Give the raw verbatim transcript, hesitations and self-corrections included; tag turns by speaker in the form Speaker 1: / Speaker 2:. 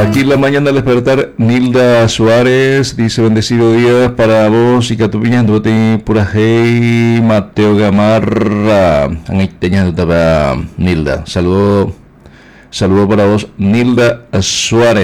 Speaker 1: Aquí en la mañana al despertar, Nilda Suárez dice: bendecido día para vos y Catupiñas, Duete Purajei, Mateo Gamarra. Angaiteñas Nilda. Saludo, saludo para vos, Nilda Suárez.